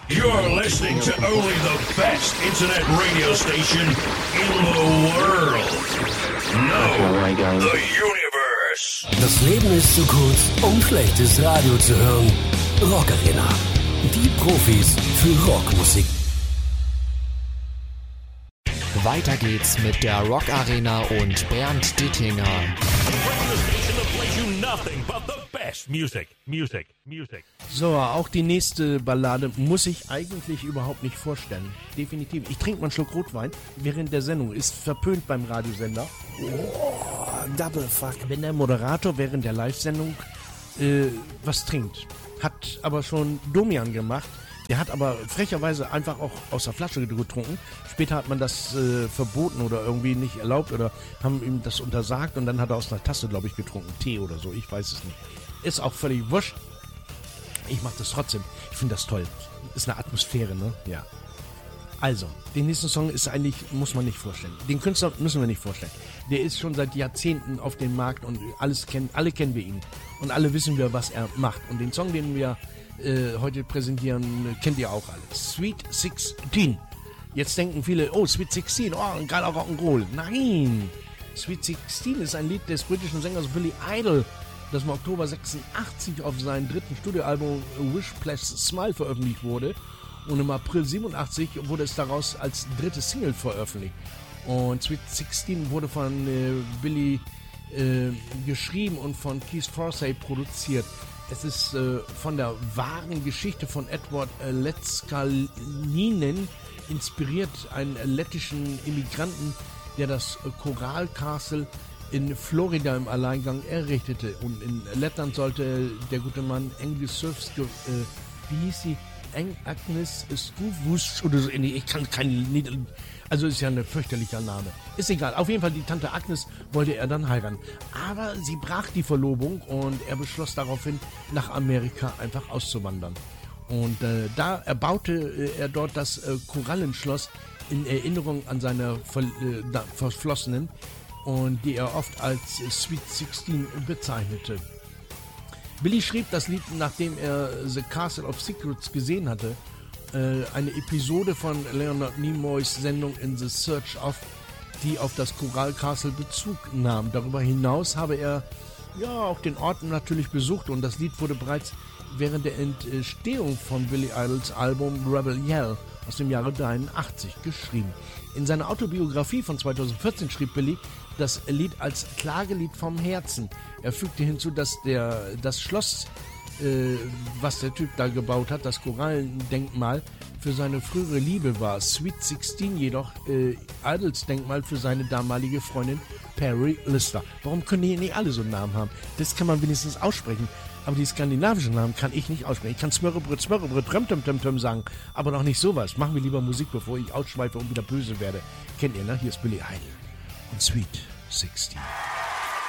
You're listening to only the best internet radio station in the world. No, the universe. Das Leben ist zu kurz, um schlechtes Radio zu hören. Rock Arena. Die Profis für Rockmusik. Weiter geht's mit der Rock Arena und Bernd Dittinger. So, auch die nächste Ballade muss ich eigentlich überhaupt nicht vorstellen. Definitiv. Ich trinke mal einen Schluck Rotwein während der Sendung. Ist verpönt beim Radiosender. Double fuck. Wenn der Moderator während der Live-Sendung was trinkt. Hat aber schon Domian gemacht. Der hat aber frecherweise einfach auch aus der Flasche getrunken. Später hat man das verboten oder irgendwie nicht erlaubt oder haben ihm das untersagt und dann hat er aus einer Tasse, glaube ich, getrunken. Tee oder so, ich weiß es nicht. Ist auch völlig wurscht. Ich mache das trotzdem. Ich finde das toll. Ist eine Atmosphäre, ne? Ja. Also, den nächsten Song ist eigentlich, muss man nicht vorstellen. Den Künstler müssen wir nicht vorstellen. Der ist schon seit Jahrzehnten auf dem Markt und alle kennen wir ihn. Und alle wissen wir, was er macht. Und den Song, den wir heute präsentieren, kennt ihr auch alle. Sweet 16. Jetzt denken viele, oh, Sweet 16, oh, ein geiler Rock'n'Roll. Nein! Sweet 16 ist ein Lied des britischen Sängers Billy Idol, das im Oktober 86 auf seinem dritten Studioalbum Wish Plus Smile veröffentlicht wurde. Und im April 87 wurde es daraus als dritte Single veröffentlicht. Und Sweet 16 wurde von Billy geschrieben und von Keith Forsey produziert. Es ist von der wahren Geschichte von Edward Ledskalnin inspiriert, einen lettischen Immigranten, der das Coral Castle in Florida im Alleingang errichtete. Und in Lettland sollte der gute Mann Englisövske, wie hieß sie? Agnes Skuvus oder so, nee, ich kann keinen, also ist ja ein fürchterlicher Name. Ist egal, auf jeden Fall die Tante Agnes wollte er dann heiraten. Aber sie brach die Verlobung und er beschloss daraufhin, nach Amerika einfach auszuwandern. Und da erbaute er dort das Korallenschloss in Erinnerung an seine Verflossenen und die er oft als Sweet 16 bezeichnete. Billy schrieb das Lied, nachdem er The Castle of Secrets gesehen hatte, eine Episode von Leonard Nimoys Sendung In the Search of, die auf das Coral Castle Bezug nahm. Darüber hinaus habe er ja auch den Ort natürlich besucht und das Lied wurde bereits während der Entstehung von Billy Idols Album Rebel Yell aus dem Jahre 83 geschrieben. In seiner Autobiografie von 2014 schrieb Billy das Lied als Klagelied vom Herzen. Er fügte hinzu, dass das Schloss, was der Typ da gebaut hat, das Korallendenkmal, für seine frühere Liebe war. Sweet 16 jedoch Idols Denkmal für seine damalige Freundin Perry Lister. Warum können die nicht alle so einen Namen haben? Das kann man wenigstens aussprechen. Aber die skandinavischen Namen kann ich nicht aussprechen. Ich kann Smörrebröt, Tröm sagen, aber noch nicht sowas. Machen wir lieber Musik, bevor ich ausschweife und wieder böse werde. Kennt ihr, ne? Hier ist Billy Idol und Sweet 16.